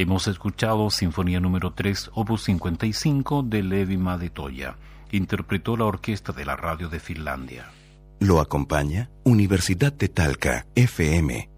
Hemos escuchado Sinfonía número 3, opus 55 de Levi Madetoya. Interpretó la orquesta de la radio de Finlandia. Lo acompaña Universidad de Talca, FM